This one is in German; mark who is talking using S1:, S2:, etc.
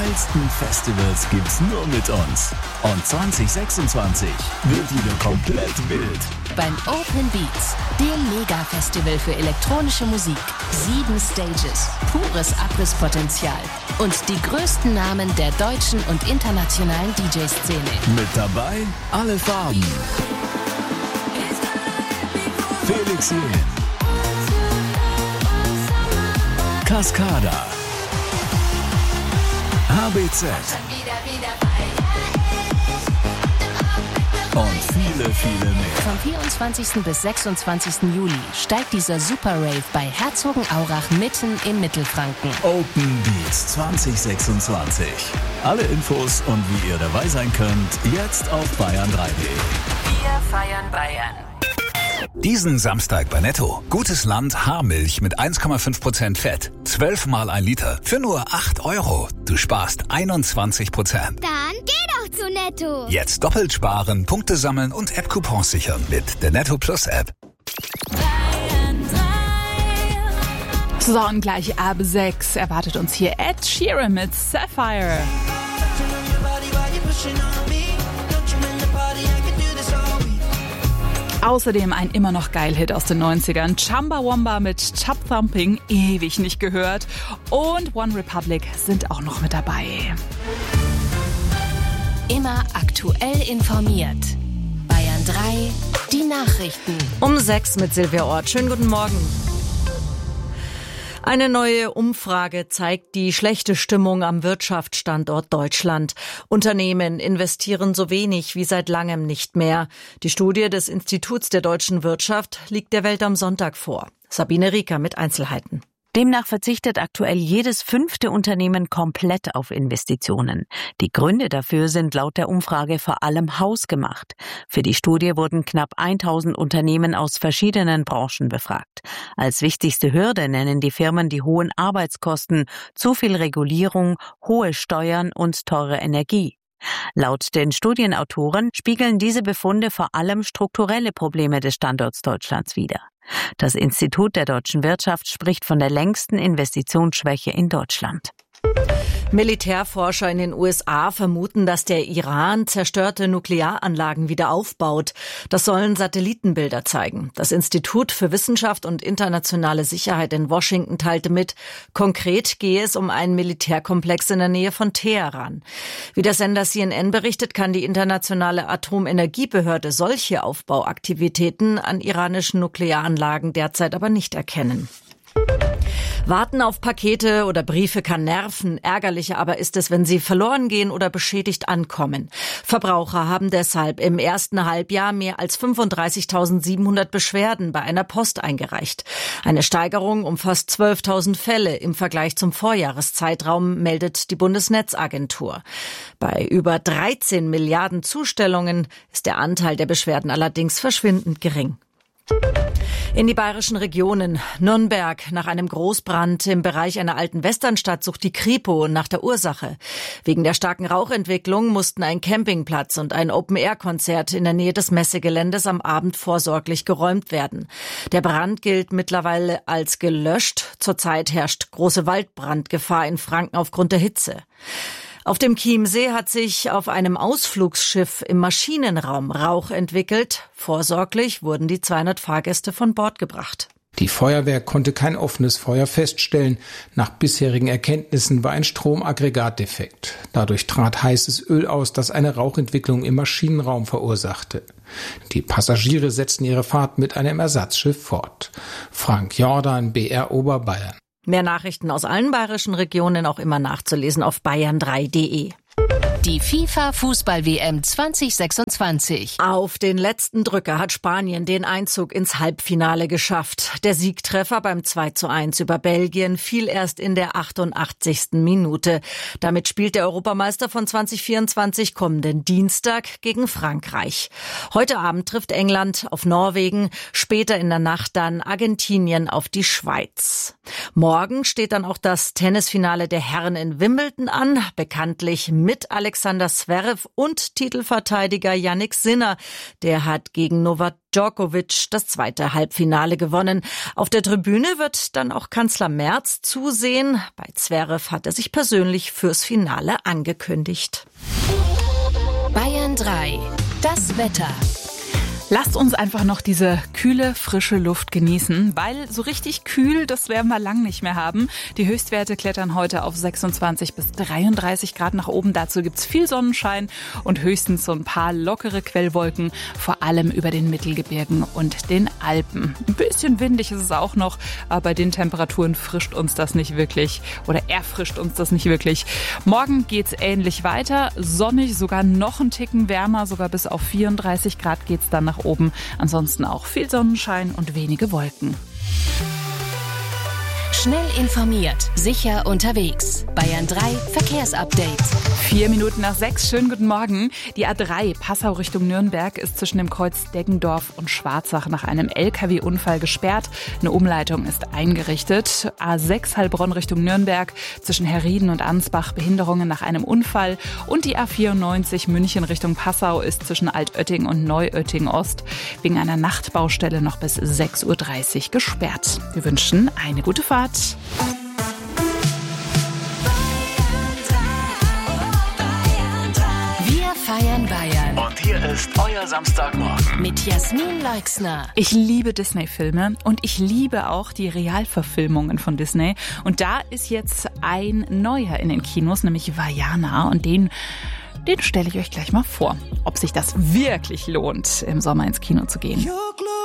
S1: geilsten Festivals gibt's nur mit uns. Und 2026 wird wieder komplett wild.
S2: Beim Open Beats, dem Mega-Festival für elektronische Musik. 7 Stages, pures Abrisspotenzial und die größten Namen der deutschen und internationalen DJ-Szene.
S1: Mit dabei alle Farben. Felix Jähn, Cascada, HBZ und viele, viele mehr.
S2: Vom 24. bis 26. Juli steigt dieser Super Rave bei Herzogenaurach mitten im Mittelfranken.
S1: Open Beats 2026. Alle Infos und wie ihr dabei sein könnt, jetzt auf bayern3.de.
S2: Wir feiern Bayern.
S3: Diesen Samstag bei Netto. Gutes Land Haarmilch mit 1,5% Fett. 12 mal 1 Liter für nur 8 €. Du sparst 21%.
S4: Dann geh doch zu Netto.
S3: Jetzt doppelt sparen, Punkte sammeln und App-Coupons sichern mit der Netto Plus App.
S5: So, und gleich ab 6 erwartet uns hier Ed Sheeran mit Sapphire. Außerdem ein immer noch geil Hit aus den 90ern. Chumbawamba mit Chub Thumping, ewig nicht gehört. Und One Republic sind auch noch mit dabei.
S2: Immer aktuell informiert. Bayern 3, die Nachrichten.
S6: Um 6 mit Silvia Ort. Schönen guten Morgen. Eine neue Umfrage zeigt die schlechte Stimmung am Wirtschaftsstandort Deutschland. Unternehmen investieren so wenig wie seit langem nicht mehr. Die Studie des Instituts der deutschen Wirtschaft liegt der Welt am Sonntag vor. Sabine Rieker mit Einzelheiten.
S7: Demnach verzichtet aktuell jedes 5. Unternehmen komplett auf Investitionen. Die Gründe dafür sind laut der Umfrage vor allem hausgemacht. Für die Studie wurden knapp 1000 Unternehmen aus verschiedenen Branchen befragt. Als wichtigste Hürde nennen die Firmen die hohen Arbeitskosten, zu viel Regulierung, hohe Steuern und teure Energie. Laut den Studienautoren spiegeln diese Befunde vor allem strukturelle Probleme des Standorts Deutschlands wider. Das Institut der deutschen Wirtschaft spricht von der längsten Investitionsschwäche in Deutschland.
S6: Militärforscher in den USA vermuten, dass der Iran zerstörte Nuklearanlagen wieder aufbaut. Das sollen Satellitenbilder zeigen. Das Institut für Wissenschaft und internationale Sicherheit in Washington teilte mit, konkret gehe es um einen Militärkomplex in der Nähe von Teheran. Wie der Sender CNN berichtet, kann die internationale Atomenergiebehörde solche Aufbauaktivitäten an iranischen Nuklearanlagen derzeit aber nicht erkennen. Warten auf Pakete oder Briefe kann nerven. Ärgerlicher aber ist es, wenn sie verloren gehen oder beschädigt ankommen. Verbraucher haben deshalb im ersten Halbjahr mehr als 35.700 Beschwerden bei einer Post eingereicht. Eine Steigerung um fast 12.000 Fälle im Vergleich zum Vorjahreszeitraum, meldet die Bundesnetzagentur. Bei über 13 Milliarden Zustellungen ist der Anteil der Beschwerden allerdings verschwindend gering. In die bayerischen Regionen. Nürnberg. Nach einem Großbrand im Bereich einer alten Westernstadt sucht die Kripo nach der Ursache. Wegen der starken Rauchentwicklung mussten ein Campingplatz und ein Open-Air-Konzert in der Nähe des Messegeländes am Abend vorsorglich geräumt werden. Der Brand gilt mittlerweile als gelöscht. Zurzeit herrscht große Waldbrandgefahr in Franken aufgrund der Hitze. Auf dem Chiemsee hat sich auf einem Ausflugsschiff im Maschinenraum Rauch entwickelt. Vorsorglich wurden die 200 Fahrgäste von Bord gebracht.
S8: Die Feuerwehr konnte kein offenes Feuer feststellen. Nach bisherigen Erkenntnissen war ein Stromaggregat defekt. Dadurch trat heißes Öl aus, das eine Rauchentwicklung im Maschinenraum verursachte. Die Passagiere setzten ihre Fahrt mit einem Ersatzschiff fort. Frank Jordan, BR Oberbayern.
S6: Mehr Nachrichten aus allen bayerischen Regionen auch immer nachzulesen auf bayern3.de.
S2: Die FIFA-Fußball-WM 2026.
S6: Auf den letzten Drücker hat Spanien den Einzug ins Halbfinale geschafft. Der Siegtreffer beim 2:1 über Belgien fiel erst in der 88. Minute. Damit spielt der Europameister von 2024 kommenden Dienstag gegen Frankreich. Heute Abend trifft England auf Norwegen, später in der Nacht dann Argentinien auf die Schweiz. Morgen steht dann auch das Tennisfinale der Herren in Wimbledon an, bekanntlich mit Alexander Alexander Zverev und Titelverteidiger Jannik Sinner. Der hat gegen Novak Djokovic das zweite Halbfinale gewonnen. Auf der Tribüne wird dann auch Kanzler Merz zusehen. Bei Zverev hat er sich persönlich fürs Finale angekündigt.
S2: Bayern 3. Das Wetter.
S5: Lasst uns einfach noch diese kühle, frische Luft genießen, weil so richtig kühl, das werden wir lang nicht mehr haben. Die Höchstwerte klettern heute auf 26 bis 33 Grad nach oben. Dazu gibt's viel Sonnenschein und höchstens so ein paar lockere Quellwolken, vor allem über den Mittelgebirgen und den Alpen. Ein bisschen windig ist es auch noch, aber bei den Temperaturen frischt uns das nicht wirklich oder erfrischt uns das nicht wirklich. Morgen geht's ähnlich weiter, sonnig, sogar noch einen Ticken wärmer, sogar bis auf 34 Grad geht's dann nach oben. Ansonsten auch viel Sonnenschein und wenige Wolken.
S2: Schnell informiert, sicher unterwegs. Bayern 3 Verkehrsupdate.
S5: 4 Minuten nach 6, schönen guten Morgen. Die A3 Passau Richtung Nürnberg ist zwischen dem Kreuz Deggendorf und Schwarzach nach einem LKW-Unfall gesperrt. Eine Umleitung ist eingerichtet. A6 Heilbronn Richtung Nürnberg zwischen Herrieden und Ansbach Behinderungen nach einem Unfall. Und die A94 München Richtung Passau ist zwischen Altötting und Neuötting Ost wegen einer Nachtbaustelle noch bis 6.30 Uhr gesperrt. Wir wünschen eine gute Fahrt.
S2: Wir feiern Bayern.
S1: Und hier ist euer Samstagmorgen.
S2: Mit Jasmin Leixner.
S5: Ich liebe Disney-Filme und ich liebe auch die Realverfilmungen von Disney. Und da ist jetzt ein neuer in den Kinos, nämlich Vaiana. Und den stelle ich euch gleich mal vor, ob sich das wirklich lohnt, im Sommer ins Kino zu gehen.